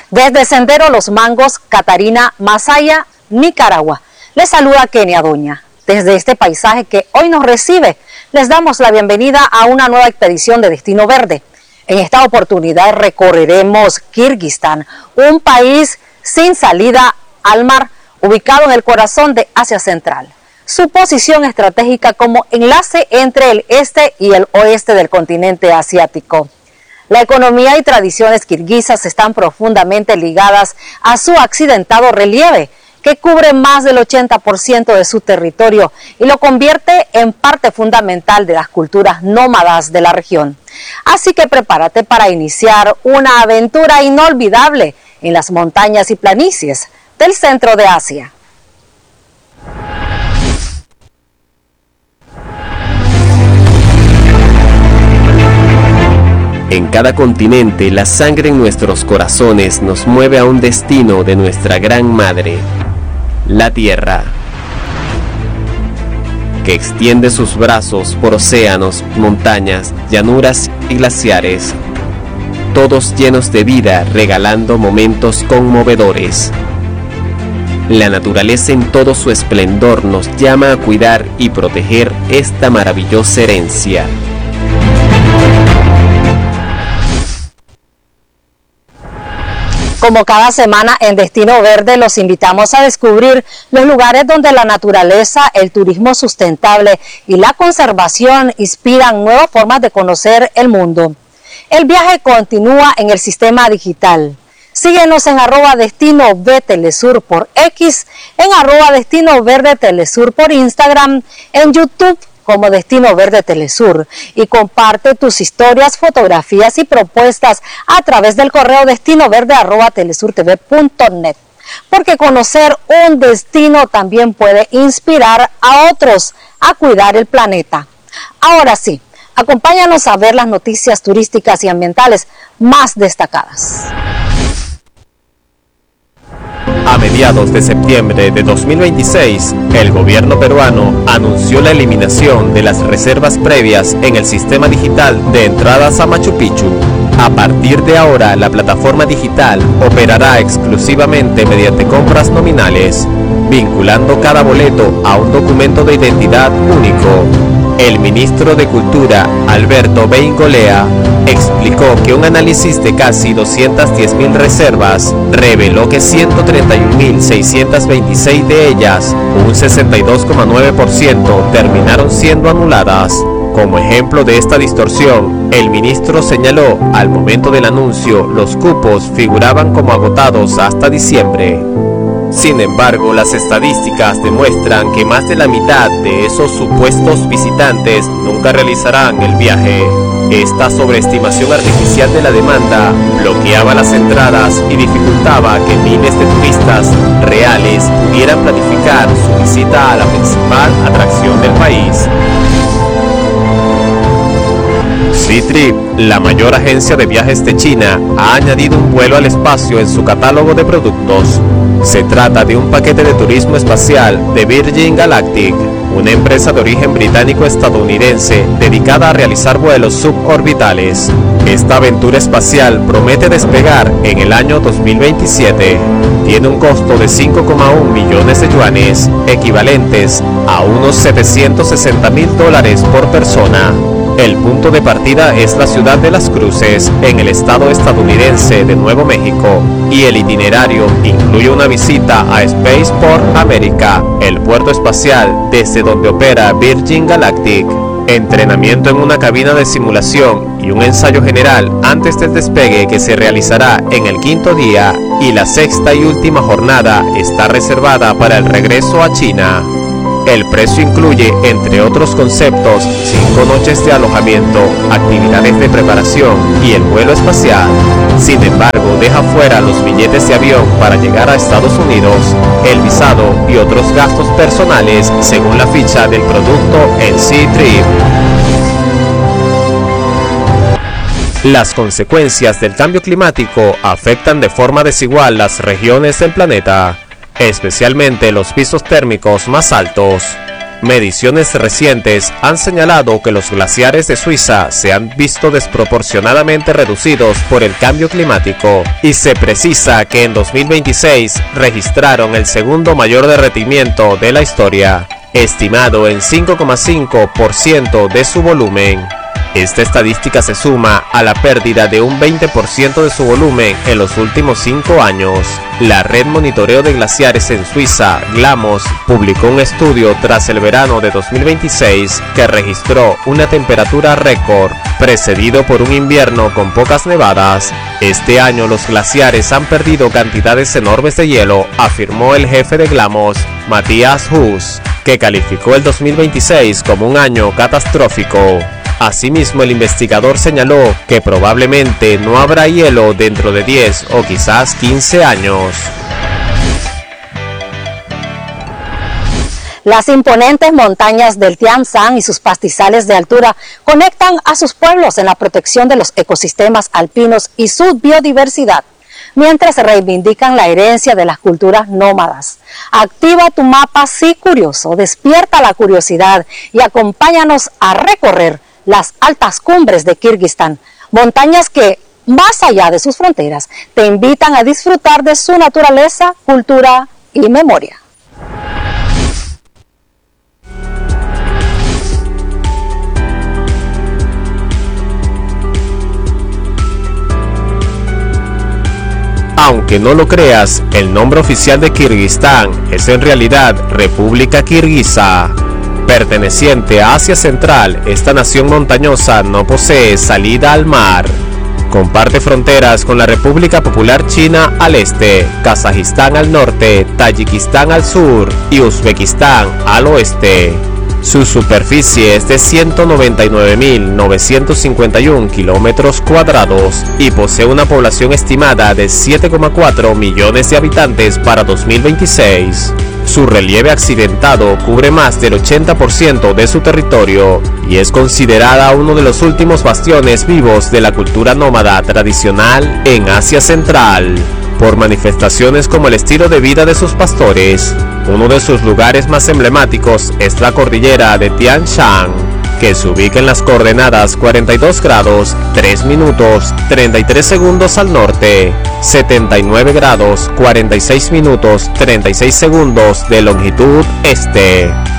Desde Sendero Los Mangos, Catarina, Masaya, Nicaragua. Les saluda Kenia Doña. Desde este paisaje que hoy nos recibe, les damos la bienvenida a una nueva expedición de Destino Verde. En esta oportunidad recorreremos Kirguistán, un país sin salida al mar, ubicado en el corazón de Asia Central. Su posición estratégica como enlace entre el este y el oeste del continente asiático. La economía y tradiciones kirguisas están profundamente ligadas a su accidentado relieve, que cubre más del 80% de su territorio y lo convierte en parte fundamental de las culturas nómadas de la región. Así que prepárate para iniciar una aventura inolvidable en las montañas y planicies del centro de Asia. En cada continente, la sangre en nuestros corazones nos mueve a un destino de nuestra gran madre, la Tierra, que extiende sus brazos por océanos, montañas, llanuras y glaciares, todos llenos de vida, regalando momentos conmovedores. La naturaleza en todo su esplendor nos llama a cuidar y proteger esta maravillosa herencia. Como cada semana en Destino Verde, los invitamos a descubrir los lugares donde la naturaleza, el turismo sustentable y la conservación inspiran nuevas formas de conocer el mundo. El viaje continúa en el sistema digital. Síguenos en @Destino V Telesur por X, en @Destino Verde Telesur por Instagram, en YouTube como Destino Verde Telesur, y comparte tus historias, fotografías y propuestas a través del correo destinoverde@telesurtv.net, porque conocer un destino también puede inspirar a otros a cuidar el planeta. Ahora sí, acompáñanos a ver las noticias turísticas y ambientales más destacadas. A mediados de septiembre de 2026, el gobierno peruano anunció la eliminación de las reservas previas en el sistema digital de entradas a Machu Picchu. A partir de ahora, la plataforma digital operará exclusivamente mediante compras nominales, vinculando cada boleto a un documento de identidad único. El ministro de Cultura, Alberto Beingolea, explicó que un análisis de casi 210.000 reservas reveló que 131.626 de ellas, un 62,9%, terminaron siendo anuladas. Como ejemplo de esta distorsión, el ministro señaló, al momento del anuncio, los cupos figuraban como agotados hasta diciembre. Sin embargo, las estadísticas demuestran que más de la mitad de esos supuestos visitantes nunca realizarán el viaje. Esta sobreestimación artificial de la demanda bloqueaba las entradas y dificultaba que miles de turistas reales pudieran planificar su visita a la principal atracción del país. Ctrip, la mayor agencia de viajes de China, ha añadido un vuelo al espacio en su catálogo de productos. Se trata de un paquete de turismo espacial de Virgin Galactic, una empresa de origen británico-estadounidense dedicada a realizar vuelos suborbitales. Esta aventura espacial promete despegar en el año 2027. Tiene un costo de 5,1 millones de yuanes, equivalentes a unos $760.000 por persona. El punto de partida es la ciudad de Las Cruces, en el estado estadounidense de Nuevo México, y el itinerario incluye una visita a Spaceport America, el puerto espacial desde donde opera Virgin Galactic, entrenamiento en una cabina de simulación y un ensayo general antes del despegue que se realizará en el 5º día, y la 6ª y última jornada está reservada para el regreso a China. El precio incluye, entre otros conceptos, 5 noches de alojamiento, actividades de preparación y el vuelo espacial. Sin embargo, deja fuera los billetes de avión para llegar a Estados Unidos, el visado y otros gastos personales según la ficha del producto en Ctrip. Las consecuencias del cambio climático afectan de forma desigual las regiones del planeta, especialmente los pisos térmicos más altos. Mediciones recientes han señalado que los glaciares de Suiza se han visto desproporcionadamente reducidos por el cambio climático y se precisa que en 2026 registraron el segundo mayor derretimiento de la historia, estimado en 5,5% de su volumen. Esta estadística se suma a la pérdida de un 20% de su volumen en los últimos 5 años. La red monitoreo de glaciares en Suiza, GLAMOS, publicó un estudio tras el verano de 2026 que registró una temperatura récord, precedido por un invierno con pocas nevadas. Este año los glaciares han perdido cantidades enormes de hielo, afirmó el jefe de GLAMOS, Matthias Huss, que calificó el 2026 como un año catastrófico. Asimismo, el investigador señaló que probablemente no habrá hielo dentro de 10 o quizás 15 años. Las imponentes montañas del Tian Shan y sus pastizales de altura conectan a sus pueblos en la protección de los ecosistemas alpinos y su biodiversidad, mientras reivindican la herencia de las culturas nómadas. Activa tu mapa Sí Curioso, despierta la curiosidad y acompáñanos a recorrer las altas cumbres de Kirguistán, montañas que, más allá de sus fronteras, te invitan a disfrutar de su naturaleza, cultura y memoria. Aunque no lo creas, el nombre oficial de Kirguistán es en realidad República Kirguisa. Perteneciente a Asia Central, esta nación montañosa no posee salida al mar. Comparte fronteras con la República Popular China al este, Kazajistán al norte, Tayikistán al sur y Uzbekistán al oeste. Su superficie es de 199.951 kilómetros cuadrados y posee una población estimada de 7,4 millones de habitantes para 2026. Su relieve accidentado cubre más del 80% de su territorio y es considerada uno de los últimos bastiones vivos de la cultura nómada tradicional en Asia Central, por manifestaciones como el estilo de vida de sus pastores. Uno de sus lugares más emblemáticos es la cordillera de Tian Shan, que se ubica en las coordenadas 42 grados 3 minutos 33 segundos al norte, 79 grados 46 minutos 36 segundos de longitud este.